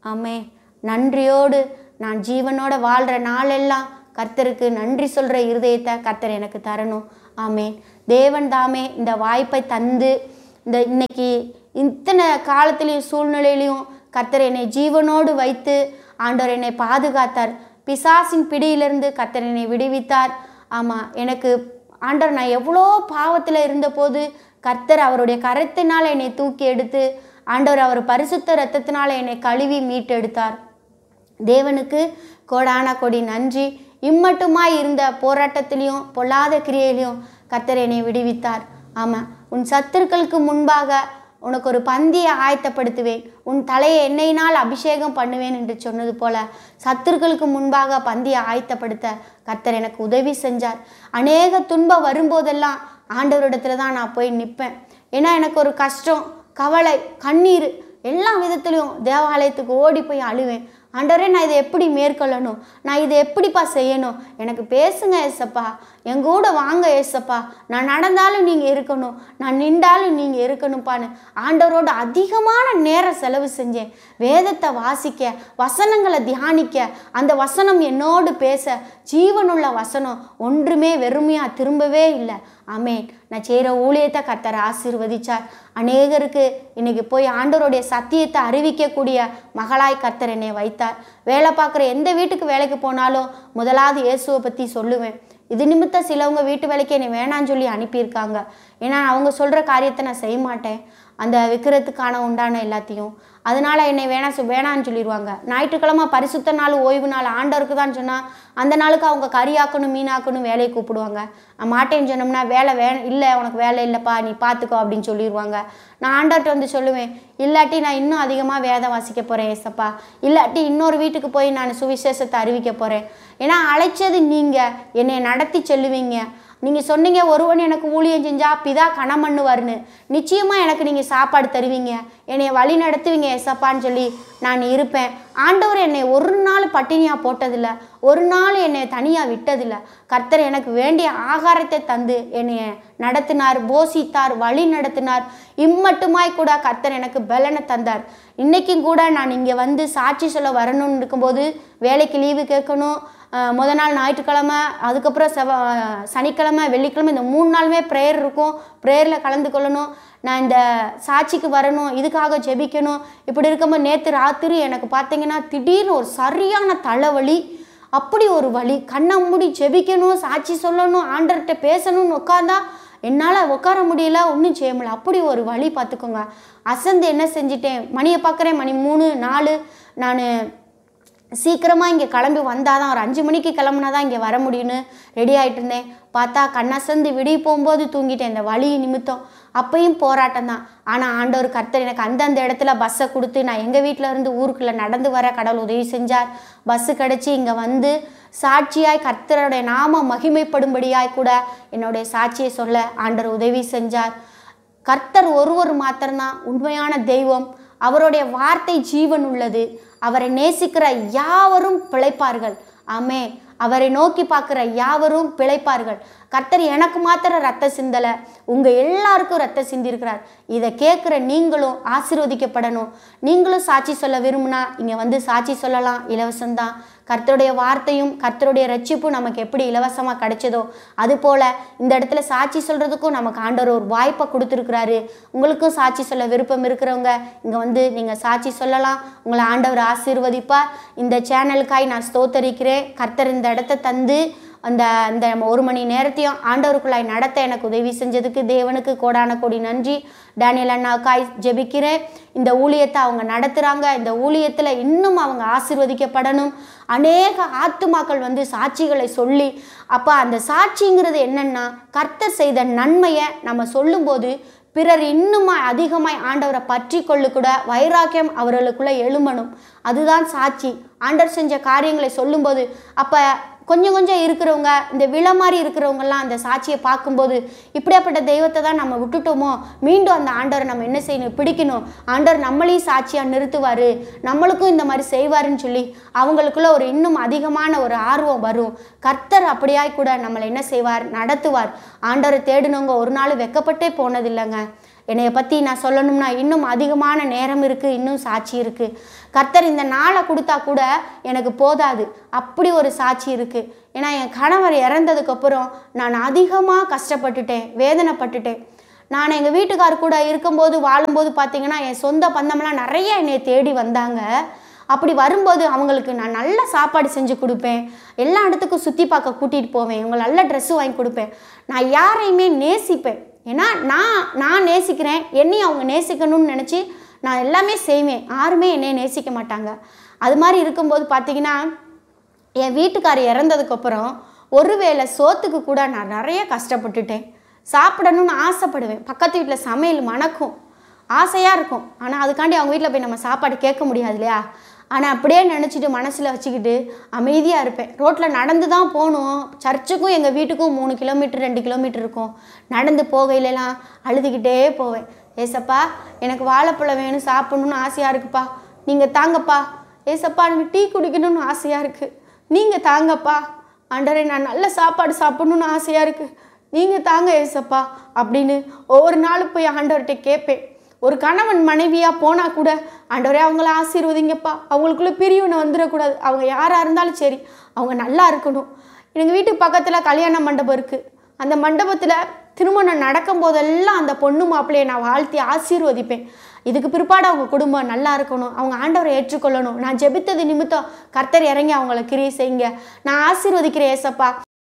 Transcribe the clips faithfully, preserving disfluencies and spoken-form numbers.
ஆமே. நன்றியோடு நான் ஜீவனோட வாழ்கிற நாளெல்லாம் கர்த்தருக்கு நன்றி சொல்கிற இருதயத்தை கர்த்தர் எனக்கு தரணும். ஆமேன். தேவன் தாமே இந்த வாய்ப்பை தந்து இந்த இன்னைக்கு இத்தனை காலத்திலையும் சூழ்நிலையிலையும் கர்த்தர் என்னை ஜீவனோடு வைத்து ஆண்டவர் என்னை பாதுகாத்தார். பிசாசின் பிடியிலிருந்து கர்த்தர் என்னை விடுவித்தார். ஆமாம், எனக்கு ஆண்டவர் நான் எவ்வளோ பாவத்தில் இருந்தபோது கர்த்தர் அவருடைய கரத்தினால் என்னை தூக்கி எடுத்து ஆண்டவர் அவர் பரிசுத்த இரத்தத்தினால் என்னை கழுவி மீட்டெடுத்தார். தேவனுக்கு கோடான கொடி நன்றி. இம்மட்டுமாய் இருந்த போராட்டத்திலையும் பொல்லாத கிரியையிலையும் கர்த்தர் என்னை விடுவித்தார். ஆமாம், உன் சத்துருக்களுக்கு முன்பாக உனக்கு ஒரு பந்தியை ஆயத்தப்படுத்துவேன், உன் தலையை எண்ணெயினால் அபிஷேகம் பண்ணுவேன் என்று சொன்னது போல சத்துருக்களுக்கு முன்பாக பந்தியை ஆயத்தப்படுத்த கர்த்தர் எனக்கு உதவி செஞ்சார். அநேக துன்பம் வரும்போதெல்லாம் ஆண்டவரிடத்துல தான் நான் போய் நிற்பேன். ஏன்னா எனக்கு ஒரு கஷ்டம், கவலை, கண்ணீர் எல்லா விதத்துலையும் தேவாலயத்துக்கு ஓடி போய் அழுவேன். ஆண்டவரே, நான் இதை எப்படி மேற்கொள்ளணும், நான் இதை எப்படிப்பா செய்யணும், எனக்கு பேசுங்க ஏசப்பா, எங்கூட வாங்க ஏசப்பா, நான் நடந்தாலும் நீங்கள் இருக்கணும், நான் நின்றாலும் நீங்கள் இருக்கணும்ப்பான்னு ஆண்டவரோட அதிகமான நேரம் செலவு செஞ்சேன். வேதத்தை வாசிக்க, வசனங்களை தியானிக்க, அந்த வசனம் என்னோடு பேச, ஜீவனுள்ள வசனம் ஒன்றுமே வெறுமையாக திரும்பவே இல்லை. ஆமேன். நான் செய்கிற ஊழியத்தை கர்த்தர் ஆசீர்வதிச்சார். அநேகருக்கு இன்னைக்கு போய் ஆண்டவருடைய சத்தியத்தை அறிவிக்கக்கூடிய மகளாய் கர்த்தர் என்னை வைத்தார். வேலை பார்க்குற எந்த வீட்டுக்கு வேலைக்கு போனாலும் முதலாவது இயேசுவை பற்றி சொல்லுவேன். இது நிமித்தம் சிலவங்க வீட்டு வேலைக்கு என்னை வேணான்னு சொல்லி அனுப்பியிருக்காங்க. ஏன்னா அவங்க சொல்கிற காரியத்தை நான் செய்ய மாட்டேன், அந்த விற்கிறதுக்கான உண்டான எல்லாத்தையும். அதனால் என்னை வேணா வேணான்னு சொல்லிடுவாங்க. ஞாயிற்றுக்கிழமை பரிசுத்த நாள், ஓய்வு நாள் ஆண்டவருக்கு தான் சொன்னால் அந்த நாளுக்கு அவங்க கறியாக்கணும், மீனாக்கணும், வேலையை கூப்பிடுவாங்க. நான் மாட்டேன்னு சொன்னோம்னா வேலை வே இல்லை உனக்கு வேலை இல்லைப்பா, நீ பார்த்துக்கோ அப்படின்னு சொல்லிடுவாங்க. நான் ஆண்டவர்கிட்ட வந்து சொல்லுவேன், இல்லாட்டி நான் இன்னும் அதிகமாக வேதம் வாசிக்க போகிறேன் ஏசப்பா, இல்லாட்டி இன்னொரு வீட்டுக்கு போய் நான் சுவிசேஷத்தை அறிவிக்க போகிறேன். ஏன்னா அழைச்சது நீங்கள், என்னை நடத்தி செல்லுவீங்க. நீங்கள் சொன்னீங்க ஒருவன் எனக்கு ஊழியம் செஞ்சால் பிதா கணம் பண்ணுவார்னு, நிச்சயமாக எனக்கு நீங்கள் சாப்பாடு தருவீங்க, என்னை வழி நடத்துவீங்க ஏசப்பான்னு சொல்லி நான் இருப்பேன். ஆண்டவர் என்னை ஒரு நாள் பட்டினியாக போட்டதில்லை, ஒரு நாள் என்னை தனியாக விட்டதில்லை. கர்த்தர் எனக்கு வேண்டிய ஆகாரத்தை தந்து என்னை நடத்தினார், போஷித்தார், வழி நடத்தினார். இம்மட்டுமாய் கூட கர்த்தர் எனக்கு பலனை தந்தார். இன்றைக்கும் கூட நான் இங்கே வந்து சாட்சி சொல்ல வரணும்னு இருக்கும்போது வேலைக்கு லீவு கேட்கணும். முத நாள் ஞாயிற்றுக்கிழமை, அதுக்கப்புறம் செவ சனிக்கிழமை, வெள்ளிக்கிழமை, இந்த மூணு நாளுமே ப்ரேயர் இருக்கும். ப்ரேயரில் கலந்து கொள்ளணும். நான் இந்த சாட்சிக்கு வரணும், இதுக்காக ஜெபிக்கணும். இப்படி இருக்கும்போது நேற்று ராத்திரி எனக்கு பார்த்தீங்கன்னா திடீர்னு ஒரு சரியான தலைவலி, அப்படி ஒரு வலி. கண்ணை மூடி ஜெபிக்கணும், சாட்சி சொல்லணும், ஆண்டர்கிட்ட பேசணும்னு உட்காந்தா என்னால் உட்கார முடியல, ஒன்றும் செய்ய முடியல. அப்படி ஒரு வலி பார்த்துக்கோங்க. அசந்து என்ன செஞ்சிட்டேன், மணியை பார்க்குறேன், மணி மூணு நாலு. நான் சீக்கிரமாக இங்கே கிளம்பி வந்தால் தான், ஒரு அஞ்சு மணிக்கு கிளம்புனா தான் இங்கே வர முடியும்னு ரெடி ஆகிட்டு இருந்தேன். பார்த்தா கண்ணசந்து விடிய போகும்போது தூங்கிட்டேன் இந்த வலி நிமித்தம். அப்பையும் போராட்டம் தான். ஆனால் ஆண்டவர் கர்த்தர் எனக்கு அந்தந்த இடத்துல பஸ்ஸை கொடுத்து நான் எங்கள் வீட்டில் இருந்து ஊருக்குள்ளே நடந்து வர கடவுள் உதவி செஞ்சார். பஸ்ஸு கிடச்சி இங்கே வந்து சாட்சியாய் கர்த்தருடைய நாம மகிமைப்படும்படியாய் கூட என்னுடைய சாட்சியை சொல்ல ஆண்டவர் உதவி செஞ்சார். கர்த்தர் ஒருவர் மாத்திரம்தான் உண்மையான தெய்வம். அவருடைய வார்த்தை ஜீவன் உள்ளது. அவரை நேசிக்கிற யாவரும் பிழைப்பார்கள். ஆமே. அவரை நோக்கி பார்க்குற யாவரும் பிழைப்பார்கள். கர்த்தர் எனக்கு மாத்திரம் ரத்த சிந்தலை, உங்கள் எல்லாருக்கும் ரத்த சிந்திருக்கிறார். இதை கேட்குற நீங்களும் ஆசீர்வதிக்கப்படணும். நீங்களும் சாட்சி சொல்ல விரும்புனா இங்கே வந்து சாட்சி சொல்லலாம், இலவசம்தான். கர்த்தருடைய வார்த்தையும் கர்த்தருடைய ரட்சிப்பும் நமக்கு எப்படி இலவசமாக கிடைச்சதோ அதுபோல் இந்த இடத்துல சாட்சி சொல்கிறதுக்கும் நமக்கு ஆண்டவர் ஒரு வாய்ப்பை கொடுத்துருக்குறாரு. உங்களுக்கும் சாட்சி சொல்ல விருப்பம் இருக்கிறவங்க இங்கே வந்து நீங்கள் சாட்சி சொல்லலாம். உங்களை ஆண்டவர் ஆசீர்வதிப்பார். இந்த சேனலுக்காய் நான் ஸ்தோத்தரிக்கிறேன். கர்த்தர் இந்த இடத்த தந்து அந்த அந்த ஒரு மணி நேரத்தையும் ஆண்டவருக்குள்ளாய் நடத்த எனக்கு உதவி செஞ்சதுக்கு தேவனுக்கு கோடான கோடி நன்றி. டேனியல் அண்ணாவுக்காய் ஜெபிக்கிறேன். இந்த ஊழியத்தை அவங்க நடத்துகிறாங்க. இந்த ஊழியத்தில் இன்னும் அவங்க ஆசீர்வதிக்கப்படணும். அநேக ஆத்துமாக்கள் வந்து சாட்சிகளை சொல்லி, அப்போ அந்த சாட்சிங்கிறது என்னென்னா கர்த்தர் செய்த நன்மையை நம்ம சொல்லும்போது பிறர் இன்னுமா அதிகமாய் ஆண்டவரை பற்றி கொள்ளு கூட வைராக்கியம் அவர்களுக்குள்ளே எழும்பணும். அதுதான் சாட்சி. ஆண்டவர் செஞ்ச காரியங்களை சொல்லும்போது அப்போ கொஞ்சம் கொஞ்சம் இருக்கிறவங்க, இந்த விழ மாதிரி இருக்கிறவங்கெல்லாம் அந்த சாட்சியை பார்க்கும்போது இப்படியாப்பட்ட தெய்வத்தை தான் நம்ம விட்டுட்டோமோ, மீண்டும் அந்த ஆண்டவரை நம்ம என்ன செய்யணும், பிடிக்கணும், ஆண்டவர் நம்மளையும் சாட்சியாக நிறுத்துவார், நம்மளுக்கும் இந்த மாதிரி செய்வாருன்னு சொல்லி அவங்களுக்குள்ள ஒரு இன்னும் அதிகமான ஒரு ஆர்வம் வரும். கர்த்தர் அப்படியாய் கூட நம்மளை என்ன செய்வார், நடத்துவார். ஆண்டவரை தேடினவங்க ஒரு நாள் வெக்கப்பட்டே போனதில்லைங்க. என்னைய பற்றி நான் சொல்லணும்னா இன்னும் அதிகமான நேரம் இருக்குது, இன்னும் சாட்சி இருக்குது. கர்த்தர் இந்த நாளை கொடுத்தா கூட எனக்கு போதாது, அப்படி ஒரு சாட்சி இருக்குது. ஏன்னா என் கணவர் இறந்ததுக்கப்புறம் நான் அதிகமாக கஷ்டப்பட்டுட்டேன், வேதனைப்பட்டுட்டேன். நான் எங்கள் வீட்டுக்கார் கூட இருக்கும்போது வாழும்போது பார்த்திங்கன்னா என் சொந்த பந்தமெல்லாம் நிறைய என்னை தேடி வந்தாங்க. அப்படி வரும்போது அவங்களுக்கு நான் நல்ல சாப்பாடு செஞ்சு கொடுப்பேன், எல்லா இடத்துக்கும் சுற்றி பார்க்க கூட்டிகிட்டு போவேன், இவங்க நல்ல ட்ரெஸ்ஸு வாங்கி கொடுப்பேன். நான் யாரையுமே நேசிப்பேன். ஏன்னா நான் நான் நேசிக்கிறேன், என்னையும் அவங்க நேசிக்கணும்னு நினச்சி நான் எல்லாமே செய்வேன். யாருமே என்னையை நேசிக்க மாட்டாங்க. அது மாதிரி இருக்கும்போது பார்த்திங்கன்னா என் வீட்டுக்கார் இறந்ததுக்கப்புறம் ஒரு வேளை சோத்துக்கு கூட நான் நிறைய கஷ்டப்பட்டுட்டேன். சாப்பிடணும்னு ஆசைப்படுவேன், பக்கத்து வீட்டில் சமையல் மணக்கும், ஆசையாக இருக்கும். ஆனால் அதுக்காண்டி அவங்க வீட்டில் போய் நம்ம சாப்பாடு கேட்க முடியாது இல்லையா? ஆனால் அப்படியே நினச்சிட்டு மனசில் வச்சுக்கிட்டு அமைதியாக இருப்பேன். ரோட்டில் நடந்து தான் போகணும், சர்ச்சுக்கும் எங்கள் வீட்டுக்கும் மூணு கிலோமீட்டர் ரெண்டு கிலோமீட்டர் இருக்கும். நடந்து போகையிலலாம் அழுதுகிட்டே போவேன். ஏசப்பா எனக்கு வாழைப்பழம் வேணும், சாப்பிட்ணுன்னு ஆசையாக இருக்குப்பா, நீங்கள் தாங்கப்பா. ஏசப்பா எனக்கு டீ குடிக்கணும்னு ஆசையாக இருக்குது, நீங்கள் தாங்கப்பா. ஆண்டவரே நான் நல்ல சாப்பாடு சாப்பிட்ணுன்னு ஆசையாக இருக்குது, நீங்கள் தாங்க ஏசப்பா அப்படின்னு ஒவ்வொரு நாளும் போய் ஆண்டவர்கிட்ட கேட்பேன். ஒரு கணவன் மனைவியாக போனால் கூட ஆண்டவரே அவங்கள ஆசீர்வதிங்கப்பா, அவங்களுக்குள்ளே பிரிவினை வந்துடக்கூடாது, அவங்க யாராக இருந்தாலும் சரி அவங்க நல்லா இருக்கணும். எங்கள் வீட்டுக்கு பக்கத்தில் கல்யாண மண்டபம் இருக்குது. அந்த மண்டபத்தில் திருமணம் நடக்கும் போதெல்லாம் அந்த பொண்ணு மாப்பிள்ளையை நான் வாழ்த்தி ஆசீர்வதிப்பேன். இதுக்கு பிற்பாடு அவங்க குடும்பம் நல்லா இருக்கணும், அவங்க ஆண்டவரை ஏற்றுக்கொள்ளணும். நான் ஜெபித்தது நிமித்தம் கர்த்தர் இறங்கி அவங்கள கிரியை செய்யுங்க, நான் ஆசீர்வதிக்கிறேன் ஏசப்பா.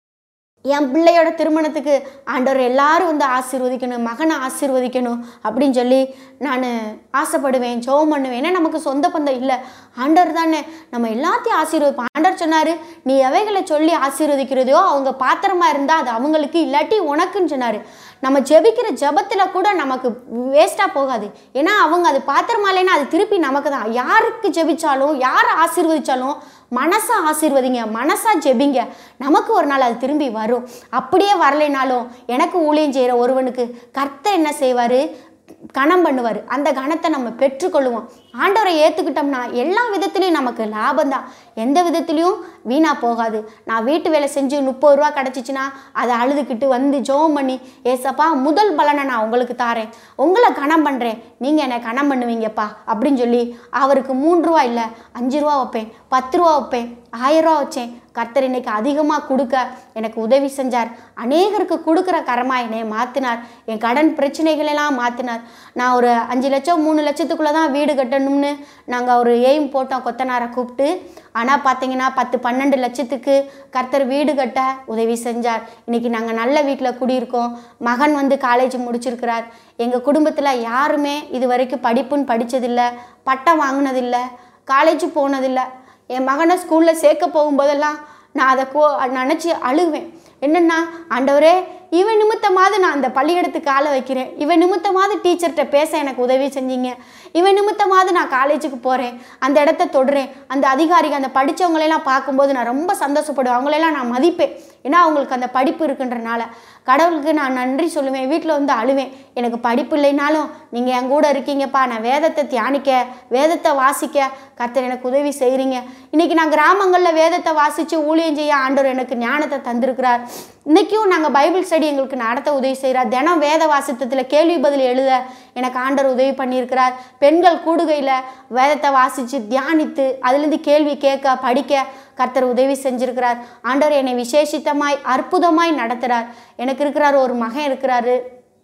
என் பிள்ளையோட திருமணத்துக்கு ஆண்டவர் எல்லாரும் வந்து ஆசீர்வதிக்கணும், மகனை ஆசீர்வதிக்கணும் அப்படின்னு சொல்லி நான் ஆசைப்படுவேன், ஜெபம் பண்ணுவேன். ஏன்னா நமக்கு சொந்த பந்தம் இல்லை, ஆண்டவர் தானே, நம்ம எல்லாத்தையும் ஆசீர்வதிப்போம். ஆண்டவர் சொன்னார், நீ எவைகளை சொல்லி ஆசீர்வதிக்கிறதையோ அவங்க பாத்திரமா இருந்தால் அது அவங்களுக்கு, இல்லாட்டி உனக்குன்னு சொன்னார். நம்ம ஜெபிக்கிற ஜெபத்தில் கூட நமக்கு வேஸ்ட்டாக போகாது. ஏன்னா அவங்க அது பாத்திரமா இல்லைன்னா அது திருப்பி நமக்கு தான். யாருக்கு ஜெபிச்சாலும் யாரை ஆசீர்வதிச்சாலும் மனசா ஆசீர்வதிங்க, மனசா ஜெபிங்க, நமக்கு ஒரு நாள் அது திரும்பி வரும். அப்படியே வரலைனாலும் எனக்கு ஊழியம் செய்கிற ஒருவனுக்கு கர்த்தர் என்ன செய்வார், கணம் பண்ணுவார். அந்த கணத்தை நம்ம பெற்றுக்கொள்ளுவோம். ஆண்டவரை ஏற்றுக்கிட்டோம்னா எல்லா விதத்துலேயும் நமக்கு லாபம்தான், எந்த விதத்துலேயும் வீணாக போகாது. நான் வீட்டு வேலை செஞ்சு முப்பது ரூபா கிடச்சிச்சின்னா அதை அழுதுகிட்டு வந்து ஜெபம் பண்ணி ஏசப்பா முதல் பலனை நான் உங்களுக்கு தாரேன், உங்களை கணம் பண்ணுறேன், நீங்கள் என்னை கணம் பண்ணுவீங்கப்பா அப்படின்னு சொல்லி அவருக்கு மூன்று ரூபா இல்லை அஞ்சு ரூபா வைப்பேன், பத்து ரூபா வைப்பேன், ஆயிரம் ரூபா வச்சேன். கர்த்தர் இன்னைக்கு அதிகமாக கொடுக்க எனக்கு உதவி செஞ்சார். அநேகருக்கு கொடுக்குற கரமா என்னை மாற்றினார், என் கடன் பிரச்சனைகளெல்லாம் மாற்றினார். நான் ஒரு அஞ்சு லட்சம் மூணு லட்சத்துக்குள்ளே தான் வீடு கட்டணும்னு நாங்கள் ஒரு எய்ம் போட்டோம் கொத்தனாரை கூப்பிட்டு. ஆனால் பார்த்தீங்கன்னா பத்து பன்னெண்டு லட்சத்துக்கு கர்த்தர் வீடு கட்ட உதவி செஞ்சார். இன்றைக்கி நாங்கள் நல்ல வீட்டில் குடியிருக்கோம். மகன் வந்து காலேஜ் முடிச்சிருக்கிறார். எங்கள் குடும்பத்தில் யாருமே இது வரைக்கும் படிப்புன்னு படித்ததில்லை, பட்டம் வாங்கினதில்லை, காலேஜ் போனதில்லை. என் மகனை ஸ்கூலில் சேர்க்க போகும்போதெல்லாம் நான் அதை கோ நினச்சி அழுவேன். என்னென்னா ஆண்டவரே இவன் நிமித்தமாவது நான் அந்த பள்ளியிடத்துக்கு ஆளை வைக்கிறேன், இவன் நிமித்தமாவது டீச்சர்கிட்ட பேச எனக்கு உதவி செஞ்சீங்க, இவன் நிமித்தமாவது நான் காலேஜுக்கு போகிறேன், அந்த இடத்த தொடுறேன், அந்த அதிகாரிகள் அந்த படித்தவங்களெல்லாம் பார்க்கும்போது நான் ரொம்ப சந்தோஷப்படுவேன், அவங்களெல்லாம் நான் மதிப்பேன். ஏன்னா அவங்களுக்கு அந்த படிப்பு இருக்குன்றனால கடவுளுக்கு நான் நன்றி சொல்லுவேன். வீட்டில் வந்து அழுவேன், எனக்கு படிப்பு இல்லைனாலும் நீங்கள் என் கூட இருக்கீங்கப்பா, நான் வேதத்தை தியானிக்க வேதத்தை வாசிக்க கர்த்தர் எனக்கு உதவி செய்கிறீங்க. இன்றைக்கி நான் கிராமங்களில் வேதத்தை வாசித்து ஊழியம் செய்ய ஆண்டவர் எனக்கு ஞானத்தை தந்திருக்கிறார். இன்றைக்கும் நாங்கள் பைபிள் ஸ்டடி எங்களுக்கு நடத்த உதவி செய்கிறார். தினம் வேத வாசித்தத்தில் கேள்வி பதில் எழுத எனக்கு ஆண்டவர் உதவி பண்ணியிருக்கிறார். பெண்கள் கூடுகையில் வேதத்தை வாசித்து தியானித்து அதுலேருந்து கேள்வி கேட்க படிக்க கர்த்தர் உதவி செஞ்சிருக்கிறார். ஆண்டவர் என்னை விசேஷித்தமாய் அற்புதமாய் நடத்துகிறார். எனக்கு இருக்கிறார் ஒரு மகன் இருக்கிறாரு.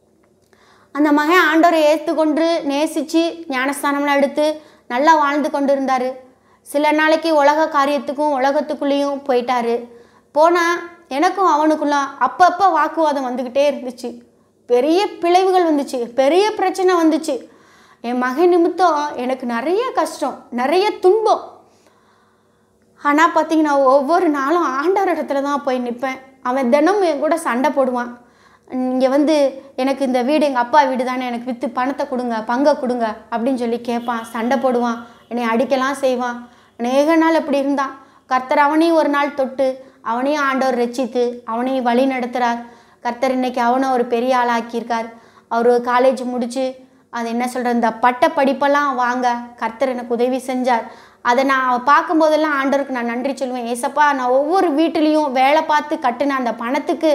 அந்த மகன் ஆண்டவரை ஏற்றுக்கொண்டு நேசித்து ஞானஸ்தானம்லாம் எடுத்து நல்லா வாழ்ந்து கொண்டு இருந்தார். சில நாளைக்கு உலக காரியத்துக்கும் உலகத்துக்குள்ளேயும் போயிட்டார். போனால் எனக்கும் அவனுக்குள்ள அப்பப்போ வாக்குவாதம் வந்துக்கிட்டே இருந்துச்சு, பெரிய பிளவுகள் வந்துச்சு, பெரிய பிரச்சனை வந்துச்சு. என் மகன் நிமித்தம் எனக்கு நிறைய கஷ்டம், நிறைய துன்பம். ஆனால் பார்த்தீங்கன்னா ஒவ்வொரு நாளும் ஆண்டவர் இடத்துல தான் போய் நிற்பேன். அவன் தினமும் என் கூட சண்டை போடுவான். இங்கே வந்து எனக்கு இந்த வீடு எங்கள் அப்பா வீடு தானே, எனக்கு விற்று பணத்தை கொடுங்க, பங்கை கொடுங்க அப்படின்னு சொல்லி கேட்பான். சண்டை போடுவான், என்னை அடிக்கலாம் செய்வான். அநேக நாள் இப்படி இருந்தான். கர்த்தர் அவனையும் ஒரு நாள் தொட்டு அவனையும் ஆண்டவர் ரட்சித்து அவனையும் வழி நடத்துகிறார். கர்த்தர் இன்னைக்கு அவனை ஒரு பெரிய ஆளாக்கியிருக்கார். அவர் காலேஜ் முடித்து அது என்ன சொல்கிற இந்த பட்ட படிப்பெல்லாம் வாங்க கர்த்தர் எனக்கு உதவி செஞ்சார். அதை நான் பார்க்கும்போதெல்லாம் ஆண்டவருக்கு நான் நன்றி சொல்லுவேன். ஏசப்பா நான் ஒவ்வொரு வீட்டிலையும் வேலை பார்த்து கட்டின அந்த பணத்துக்கு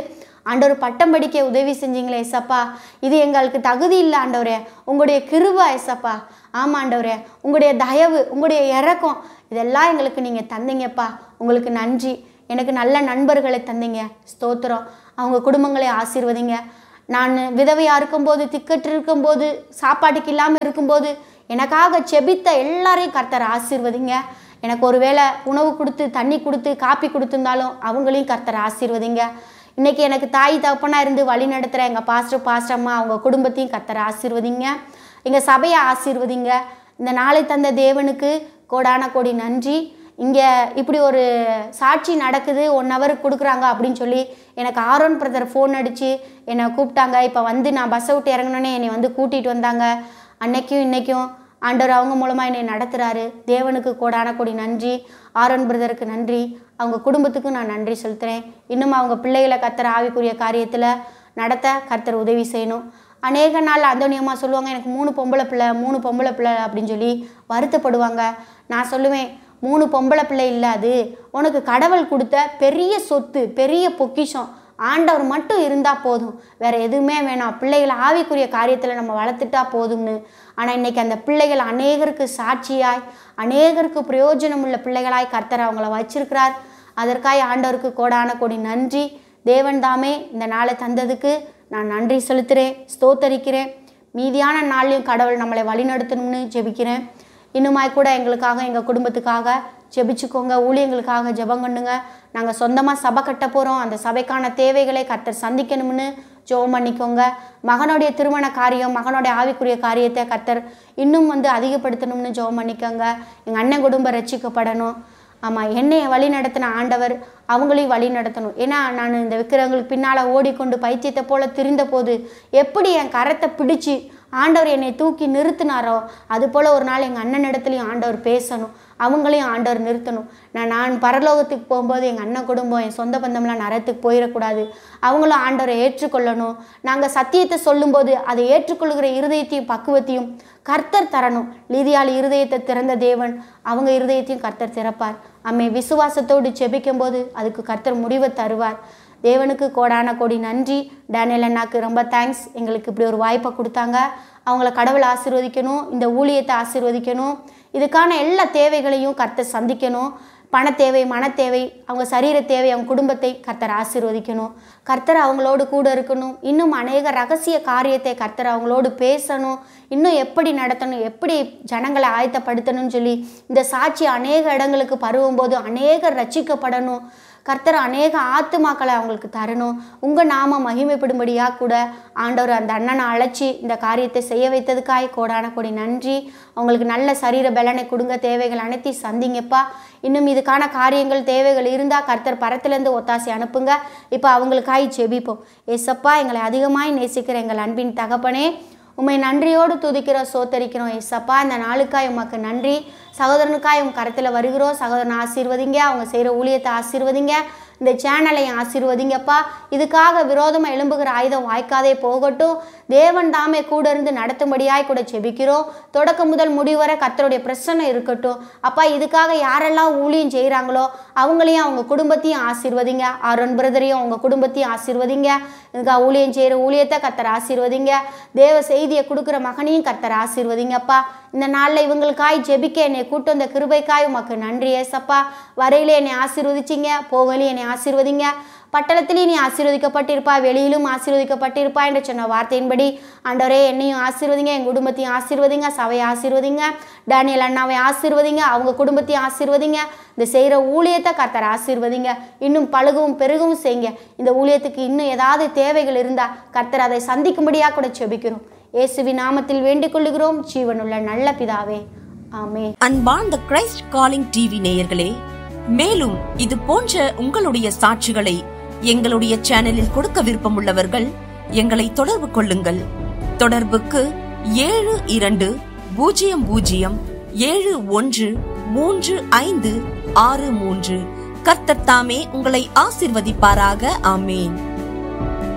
ஆண்டவர் பட்டம் படிக்க உதவி செஞ்சீங்களே ஏசப்பா, இது எங்களுக்கு தகுதி இல்லை ஆண்டவரே, உங்களுடைய கிருபை ஏசப்பா. ஆமாம் ஆண்டவரே, உங்களுடைய தயவு, உங்களுடைய இரக்கம் இதெல்லாம் எங்களுக்கு நீங்கள் தந்தீங்கப்பா, உங்களுக்கு நன்றி. எனக்கு நல்ல நண்பர்களை தந்தீங்க, ஸ்தோத்திரம். அவங்க குடும்பங்களை ஆசீர்வதிங்க. நான் விதவையாக இருக்கும்போது, திக்கற்று இருக்கும்போது, சாப்பாட்டுக்கு இல்லாமல் இருக்கும்போது எனக்காக செபித்த எல்லாரையும் கர்த்தர் ஆசீர்வதிங்க. எனக்கு ஒரு வேளை உணவு கொடுத்து, தண்ணி கொடுத்து, காப்பி கொடுத்துருந்தாலும் அவங்களையும் கர்த்தர் ஆசீர்வதிங்க. இன்றைக்கி எனக்கு தாய் தகப்பனாக இருந்து வழி நடத்துகிற எங்கள் பாஸ்டர் பாஸ்டம்மா அவங்க குடும்பத்தையும் கர்த்தர் ஆசீர்வதிங்க. எங்கள் சபையை ஆசீர்வதிங்க. இந்த நாளை தந்த தேவனுக்கு கோடான கோடி நன்றி. இங்கே இப்படி ஒரு சாட்சி நடக்குது, ஒன் ஹவர் கொடுக்குறாங்க அப்படின்னு சொல்லி எனக்கு ஆரோன் பிரதர் ஃபோன் அடித்து என்னை கூப்பிட்டாங்க. இப்போ வந்து நான் பஸ்ஸை விட்டு இறங்கினோன்னே என்னை வந்து கூட்டிகிட்டு வந்தாங்க. அன்னைக்கும் இன்றைக்கும் ஆண்டவர் அவங்க மூலமாக என்னை நடத்துகிறாரு. தேவனுக்கு கோடான கோடி நன்றி. ஆரோன் பிரதருக்கு நன்றி. அவங்க குடும்பத்துக்கும் நான் நன்றி செலுத்துகிறேன். இன்னும் அவங்க பிள்ளைகளை கர்த்தர் ஆவிக்குரிய காரியத்தில் நடத்த கர்த்தர் உதவி செய்யணும். அநேக நாள் அந்தோனியம்மா சொல்லுவாங்க, எனக்கு மூணு பொம்பளை பிள்ளை மூணு பொம்பளை பிள்ளை அப்படின்னு சொல்லி வருத்தப்படுவாங்க. நான் சொல்லுவேன், மூணு பொம்பளை பிள்ளை இல்லை, அது உனக்கு கடவுள் கொடுத்த பெரிய சொத்து, பெரிய பொக்கிஷம். ஆண்டவர் மட்டும் இருந்தால் போதும், வேறு எதுவுமே வேணாம். பிள்ளைகளை ஆவிக்குரிய காரியத்தில் நம்ம வளர்த்துட்டா போதும்னு. ஆனால் இன்றைக்கி அந்த பிள்ளைகள் அநேகருக்கு சாட்சியாய், அநேகருக்கு பிரயோஜனம் உள்ள பிள்ளைகளாய் கர்த்தர் அவங்கள வச்சிருக்கிறார். அதற்காக ஆண்டவருக்கு கோடான கோடி நன்றி. தேவன் தாமே இந்த நாளை தந்ததுக்கு நான் நன்றி செலுத்துகிறேன், ஸ்தோத்தரிக்கிறேன். மீதியான நாள்லையும் கடவுள் நம்மளை வழிநடத்தணும்னு ஜெபிக்கிறேன். இன்னுமாய் கூட எங்களுக்காக, எங்கள் குடும்பத்துக்காக ஜெபிச்சுக்கோங்க. ஊழியங்களுக்காக ஜெபம் பண்ணுங்க. நாங்கள் சொந்தமாக சபை கட்ட போகிறோம். அந்த சபைக்கான தேவைகளை கர்த்தர் சந்திக்கணும்னு ஜெபம் பண்ணிக்கோங்க. மகனுடைய திருமண காரியம், மகனுடைய ஆவிக்குரிய காரியத்தை கர்த்தர் இன்னும் வந்து அதிகப்படுத்தணும்னு ஜெபம் பண்ணிக்கோங்க. எங்கள் அண்ணன் குடும்பம் ரட்சிக்கப்படணும். ஆமாம், என்னையை வழி நடத்தின ஆண்டவர் அவங்களையும் வழி நடத்தணும். ஏன்னா நான் இந்த விக்கிரங்களுக்கு பின்னால் ஓடிக்கொண்டு பைத்தியத்தை போல் திரிந்த போது எப்படி என் கரத்தை பிடிச்சி ஆண்டவர் என்னை தூக்கி நிறுத்தினாரோ அதுபோல் ஒரு நாள் எங்கள் அண்ணன் இடத்துலையும் ஆண்டவர் பேசணும், அவங்களையும் ஆண்டவர் நிறுத்தணும். நான் நான் பரலோகத்துக்கு போகும்போது எங்கள் அண்ணன் குடும்பம், என் சொந்த பந்தம்லாம் நரத்துக்கு போயிடக்கூடாது. அவங்களும் ஆண்டவரை ஏற்றுக்கொள்ளணும். நாங்கள் சத்தியத்தை சொல்லும்போது அதை ஏற்றுக்கொள்கிற இருதயத்தையும் பக்குவத்தையும் கர்த்தர் தரணும். லீதியால் இருதயத்தை திறந்த தேவன் அவங்க இருதயத்தையும் கர்த்தர் திறப்பார். அம்மே விசுவாசத்தோடு செபிக்கும் போது அதுக்கு கர்த்தர் முடிவை தருவார். தேவனுக்கு கோடான கோடி நன்றி. டேனியல் அண்ணாக்கு ரொம்ப தேங்க்ஸ், எங்களுக்கு இப்படி ஒரு வாய்ப்பை கொடுத்தாங்க. அவங்கள கடவுள் ஆசீர்வதிக்கணும், இந்த ஊழியத்தை ஆசீர்வதிக்கணும். இதுக்கான எல்லா தேவைகளையும் கர்த்தர் சந்திக்கணும். பண தேவை, மன தேவை, அவங்க சரீர தேவை, அவங்க குடும்பத்தை கர்த்தர் ஆசீர்வதிக்கணும். கர்த்தர் அவங்களோடு கூட இருக்கணும். இன்னும் அநேக ரகசிய காரியத்தை கர்த்தர் அவங்களோடு பேசணும். இன்னும் எப்படி நடத்தணும், எப்படி ஜனங்களை ஆயத்தப்படுத்தணும்னு சொல்லி இந்த சாட்சி அநேக இடங்களுக்கு பரவும்போது அநேகர் ரட்சிக்கப்படணும். கர்த்தர் அநேக ஆத்துமாக்களை அவங்களுக்கு தரணும். உங்கள் நாம மகிமைப்படும்படியாக கூட ஆண்டவர் அந்த அண்ணனை அழைச்சி இந்த காரியத்தை செய்ய வைத்ததுக்காய் கோடான கோடி நன்றி. அவங்களுக்கு நல்ல சரீர பலனை கொடுங்க. தேவைகள் அனைத்தையும் சந்திங்கப்பா. இன்னும் இதுக்கான காரியங்கள் தேவைகள் இருந்தால் கர்த்தர் பரத்திலேருந்து ஒத்தாசி அனுப்புங்க. இப்போ அவங்களுக்காய் செபிப்போம். ஏசப்பா, எங்களை அதிகமாய் நேசிக்கிற எங்கள் அன்பின் தகப்பனே, உம்மை நன்றியோடு துதிக்கிறோம், சோத்தரிக்கிறோம். ஏசப்பா, இந்த நாளுக்காய் உமக்கு நன்றி. சகோதரனுக்காய் உங்கள் கரத்தில் வருகிறோம். சகோதரனை ஆசீர்வதிங்க, அவங்க செய்கிற ஊழியத்தை ஆசீர்வதிங்க, இந்த சேனலையும் ஆசீர்வதிங்கப்பா. இதுக்காக விரோதமாக எழும்புகிற ஆயுதம் வாய்க்காதே போகட்டும். தேவன் தாமே கூட இருந்து நடத்தும்படியாய் கூட செபிக்கிறோம். தொடக்கம் முதல் முடிவரை கர்த்தருடைய பிரசன்னம் இருக்கட்டும். அப்பா, இதுக்காக யாரெல்லாம் ஊழியம் செய்கிறாங்களோ அவங்களையும் அவங்க குடும்பத்தையும் ஆசீர்வதிங்க. ஆரோன் பிரதரையும் அவங்க குடும்பத்தையும் ஆசீர்வதிங்க. இதுக்காக ஊழியம் செய்கிற ஊழியத்தை கர்த்தர் ஆசீர்வதிங்க. தேவ செய்தியை கொடுக்குற மகனையும் கர்த்தர் ஆசீர்வதிங்கப்பா. இந்த நாளில் இவங்களுக்காய் ஜெபிக்க என்னை கூட்டு வந்த கிருபைக்காய் உமக்கு நன்றி ஏசப்பா. வரையிலே என்னை ஆசீர்வதிச்சிங்க, போகலையும் என்னை ஆசீர்வதிங்க. பட்டணத்திலையும் நீ ஆசீர்வதிக்கப்பட்டிருப்பா, வெளியிலும் ஆசீர்வதிக்கப்பட்டிருப்பா என்று சொன்ன வார்த்தையின்படி ஆண்டவரே என்னையும் ஆசீர்வதிங்க, என் குடும்பத்தையும் ஆசீர்வதிங்க, சபையை ஆசீர்வதிங்க, டேனியல் அண்ணாவை ஆசீர்வதிங்க, அவங்க குடும்பத்தையும் ஆசீர்வதிங்க. இந்த செய்கிற ஊழியத்தை கர்த்தர் ஆசீர்வதிங்க. இன்னும் பழுகவும் பெருகவும் செய்யுங்க. இந்த ஊழியத்துக்கு இன்னும் ஏதாவது தேவைகள் இருந்தால் கர்த்தர் அதை சந்திக்கும்படியாக கூட செபிக்கிறோம். இயேசுவின் நாமத்தில் வேண்டிக் கொள்ளுகிறோம், ஜீவனுள்ள நல்ல பிதாவே, ஆமென். அன்பார்ந்த கிரைஸ்ட் காலிங் டிவி நேயர்களே, மேலும் இது போன்ற உங்களுடைய சாட்சிகளை எங்களுடைய சேனலில் கொடுக்க விருப்பம் உள்ளவர்கள் எங்களை தொடர்பு கொள்ளுங்கள். தொடர்புக்கு ஏழு இரண்டு பூஜ்ஜியம் பூஜ்ஜியம் ஏழு ஒன்று மூன்று ஐந்து ஆறு மூன்று. கர்த்தர் தாமே உங்களை ஆசீர்வதிப்பாராக. ஆமேன்.